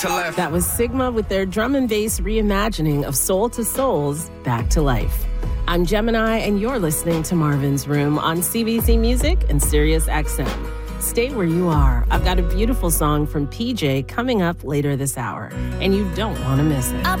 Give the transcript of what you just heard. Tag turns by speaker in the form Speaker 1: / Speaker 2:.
Speaker 1: to left.
Speaker 2: That was Sigma with their drum and bass reimagining of Soul to Soul's Back to Life. I'm Gemini, and you're listening to Marvin's Room on CBC Music and Sirius XM. Stay where you are. I've got a beautiful song from PJ coming up later this hour, and you don't want to miss it.